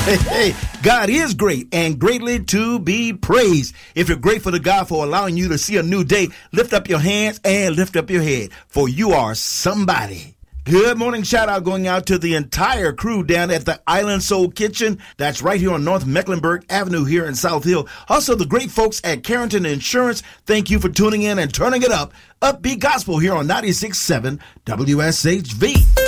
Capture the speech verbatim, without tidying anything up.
Hey, hey, God is great and greatly to be praised. If you're grateful to God for allowing you to see a new day, lift up your hands and lift up your head, for you are somebody. Good morning shout out going out to the entire crew down at the Island Soul Kitchen. That's right here on North Mecklenburg Avenue here in South Hill. Also the great folks at Carrington Insurance. Thank you for tuning in and turning it up. Upbeat Gospel here on ninety-six point seven W S H V.